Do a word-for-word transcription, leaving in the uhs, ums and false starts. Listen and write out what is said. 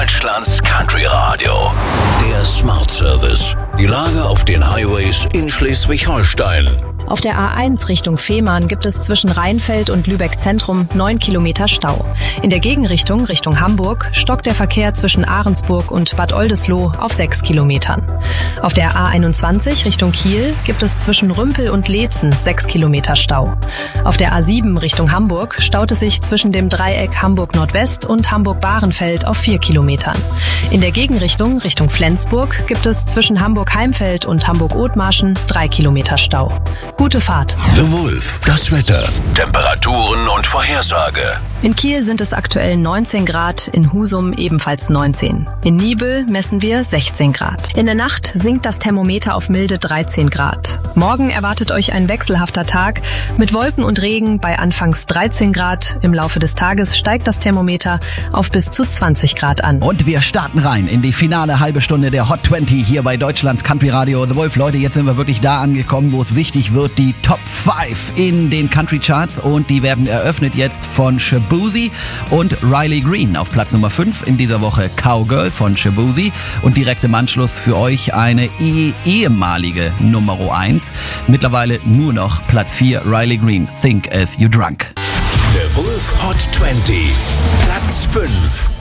Deutschlands Country Radio. Der Smart Service. Die Lage auf den Highways in Schleswig-Holstein. Auf der A eins Richtung Fehmarn gibt es zwischen Rheinfeld und Lübeck Zentrum neun Kilometer Stau. In der Gegenrichtung Richtung Hamburg stockt der Verkehr zwischen Ahrensburg und Bad Oldesloe auf sechs Kilometern. Auf der A einundzwanzig Richtung Kiel gibt es zwischen Rümpel und Leetzen sechs Kilometer Stau. Auf der A sieben Richtung Hamburg staut es sich zwischen dem Dreieck Hamburg Nordwest und Hamburg-Bahrenfeld auf vier Kilometern. In der Gegenrichtung Richtung Flensburg gibt es zwischen Hamburg-Heimfeld und Hamburg-Othmarschen drei Kilometer Stau. Gute Fahrt. The Wolf, das Wetter, Temperaturen und Vorhersage. In Kiel sind es aktuell neunzehn Grad, in Husum ebenfalls neunzehn. In Nibel messen wir sechzehn Grad. In der Nacht sinkt das Thermometer auf milde dreizehn Grad. Morgen erwartet euch ein wechselhafter Tag mit Wolken und Regen bei anfangs dreizehn Grad. Im Laufe des Tages steigt das Thermometer auf bis zu zwanzig Grad an. Und wir starten rein in die finale halbe Stunde der Hot zwanzig hier bei Deutschlands Country Radio. The Wolf, Leute, jetzt sind wir wirklich da angekommen, wo es wichtig wird. Die Top fünf in den Country Charts und die werden eröffnet jetzt von Shaboozey und Riley Green. Auf Platz Nummer fünf in dieser Woche Cowgirl von Shaboozey und direkt im Anschluss für euch eine eh ehemalige Nummer eins. Mittlerweile nur noch Platz vier, Riley Green, Think As You Drunk. The Wolf Hot zwanzig, Platz fünf.